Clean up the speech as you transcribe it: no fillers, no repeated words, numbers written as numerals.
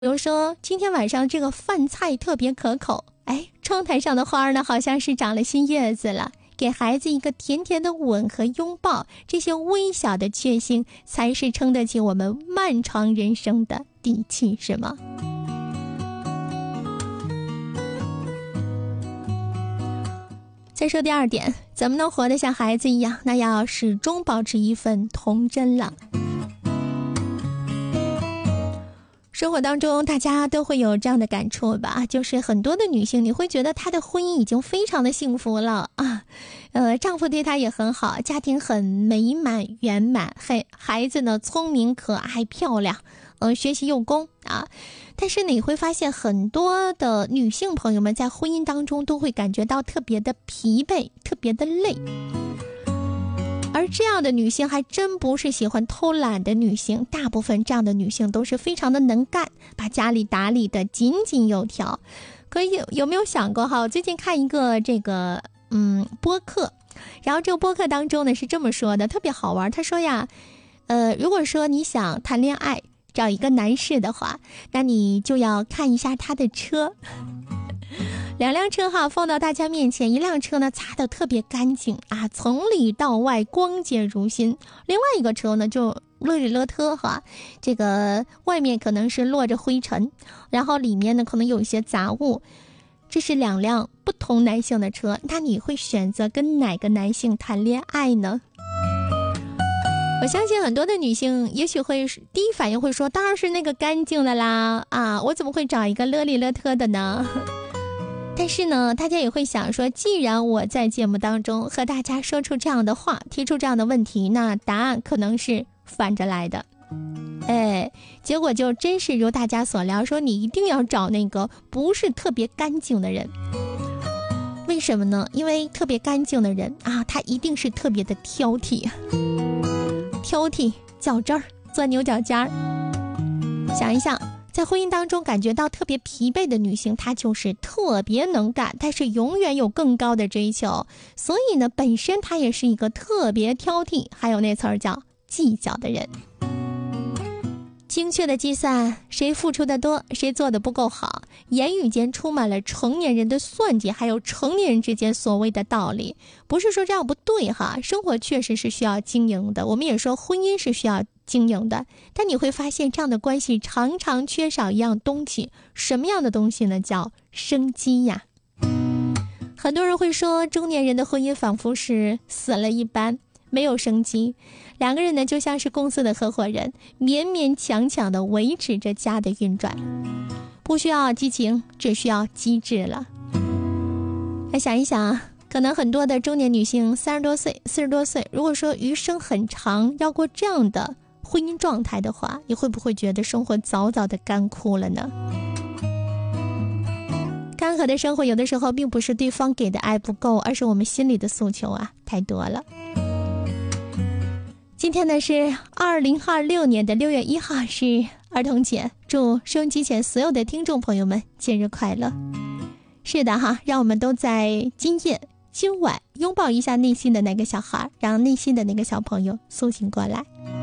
比如说今天晚上这个饭菜特别可口，窗台上的花呢好像是长了新叶子了，给孩子一个甜甜的吻和拥抱，这些微小的确幸才是撑得起我们漫长人生的底气，是吗？再说第二点，怎么能活得像孩子一样？那要始终保持一份童真了。生活当中大家都会有这样的感触吧，就是很多的女性你会觉得她的婚姻已经非常的幸福了啊，丈夫对她也很好，家庭很美满圆满，孩子呢聪明可爱漂亮，学习用功啊。但是你会发现很多的女性朋友们在婚姻当中都会感觉到特别的疲惫，特别的累。而这样的女性还真不是喜欢偷懒的女性，大部分这样的女性都是非常的能干，把家里打理的井井有条。可有没有想过哈，我最近看一个这个播客，然后这个播客当中呢是这么说的，特别好玩。他说呀，如果说你想谈恋爱找一个男士的话，那你就要看一下他的车。两辆车哈放到大家面前，一辆车呢擦得特别干净啊，从里到外光洁如新，另外一个车呢就勒里勒特哈，这个外面可能是落着灰尘，然后里面呢可能有一些杂物。这是两辆不同男性的车，那你会选择跟哪个男性谈恋爱呢？我相信很多的女性也许会第一反应会说，当然是那个干净的啦啊，我怎么会找一个勒里勒特的呢？但是呢，大家也会想说，既然我在节目当中和大家说出这样的话，提出这样的问题，那答案可能是反着来的。结果就真是如大家所料，说你一定要找那个不是特别干净的人。为什么呢？因为特别干净的人啊，他一定是特别的挑剔，较真儿，钻牛角尖儿。想一想，在婚姻当中感觉到特别疲惫的女性，她就是特别能干，但是永远有更高的追求，所以呢本身她也是一个特别挑剔，还有那词儿叫计较的人。精确的计算谁付出的多，谁做的不够好，言语间充满了成年人的算计，还有成年人之间所谓的道理。不是说这样不对哈，生活确实是需要经营的，我们也说婚姻是需要经营的，但你会发现这样的关系常常缺少一样东西，什么样的东西呢？叫生机呀。很多人会说，中年人的婚姻仿佛是死了一般，没有生机，两个人呢就像是公司的合伙人，勉勉强强的维持着家的运转，不需要激情，只需要机智了。那想一想，可能很多的中年女性30多岁、40多岁，如果说余生很长，要过这样的婚姻状态的话，你会不会觉得生活早早的干枯了呢？干涸的生活有的时候并不是对方给的爱不够，而是我们心里的诉求啊太多了。今天呢是2026年的6月1号，是儿童节，祝收音机前所有的听众朋友们节日快乐。是的哈，让我们都在今晚拥抱一下内心的那个小孩，让内心的那个小朋友苏醒过来。